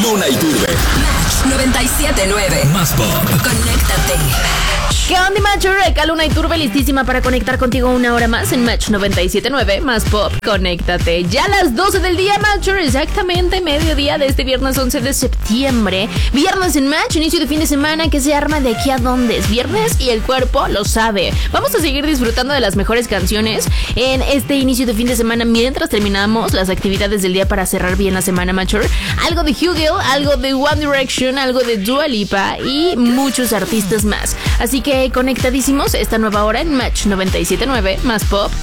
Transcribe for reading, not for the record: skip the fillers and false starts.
Luna Iturbe. Match 97.9. Más pop. Conéctate. ¿Qué onda, Macho? Acá Luna Iturbe listísima para conectar contigo una hora más en Match 97.9. Más pop, conéctate. Ya a las 12 del día, Macho, exactamente mediodía de este viernes 11 de septiembre. Viernes en Match, inicio de fin de semana que se arma de aquí a donde es viernes y el cuerpo lo sabe. Vamos a seguir disfrutando de las mejores canciones en este inicio de fin de semana mientras terminamos las actividades del día para cerrar bien la semana, Macho. Algo de Hugel, algo de One Direction, algo de Dua Lipa y muchos artistas más. Así que conectadísimos esta nueva hora en Match 97.9 Más pop.